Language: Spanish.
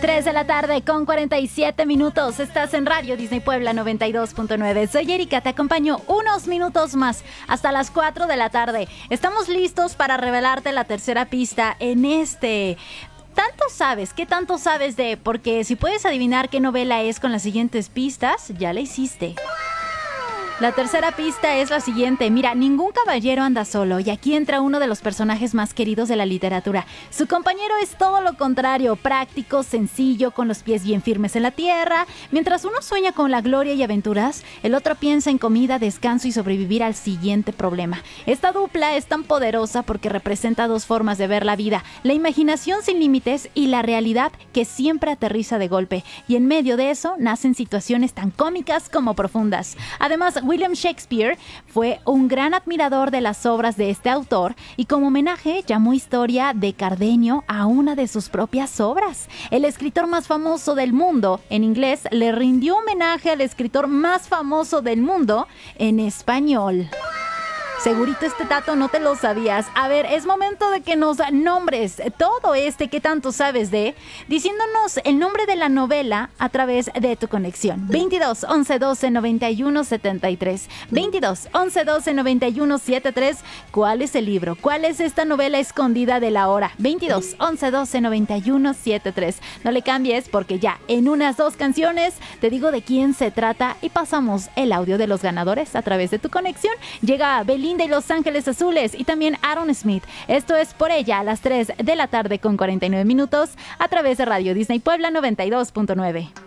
3 de la tarde con 47 minutos. Estás en Radio Disney Puebla 92.9. Soy Erika, te acompaño unos minutos más hasta las 4 de la tarde. Estamos listos para revelarte la tercera pista en este... ¿Tanto sabes? ¿Qué tanto sabes de? Porque si puedes adivinar qué novela es con las siguientes pistas, ya la hiciste. La tercera pista es la siguiente. Mira, ningún caballero anda solo y aquí entra uno de los personajes más queridos de la literatura. Su compañero es todo lo contrario, práctico, sencillo, con los pies bien firmes en la tierra. Mientras uno sueña con la gloria y aventuras, el otro piensa en comida, descanso y sobrevivir al siguiente problema. Esta dupla es tan poderosa porque representa dos formas de ver la vida: la imaginación sin límites y la realidad que siempre aterriza de golpe. Y en medio de eso nacen situaciones tan cómicas como profundas. Además, William Shakespeare fue un gran admirador de las obras de este autor y como homenaje llamó Historia de Cardenio a una de sus propias obras. El escritor más famoso del mundo en inglés le rindió homenaje al escritor más famoso del mundo en español. Segurito este dato no te lo sabías. A ver, es momento de que nos nombres todo que tanto sabes de, diciéndonos el nombre de la novela a través de tu conexión. 22 11 12 91 73. 22 11 12 91 73. ¿Cuál es el libro? ¿Cuál es esta novela escondida de la hora? 22 11 12 91 73. No le cambies porque ya en unas dos canciones te digo de quién se trata y pasamos el audio de los ganadores a través de tu conexión. Llega Belinda y Los Ángeles Azules y también Aaron Smith. Esto es Por ella a las 3 de la tarde con 49 minutos a través de Radio Disney Puebla 92.9.